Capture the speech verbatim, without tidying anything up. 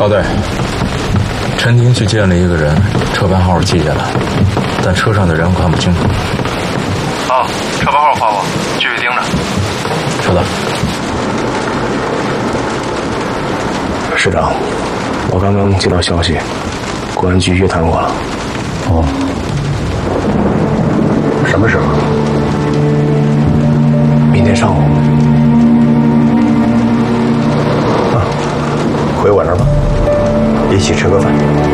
高队，陈婷去见了一个人，车牌号记下来，但车上的人我看不清楚。 哦，车牌号发我，继续盯着。 收到。 师长，我刚刚接到消息，公安局约谈我了。 哦，什么时候？ 明天上午。 啊，回我那儿吧，一起吃个饭。